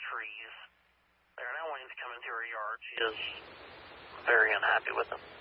trees. They're now wanting to come into her yard. She is very unhappy with them.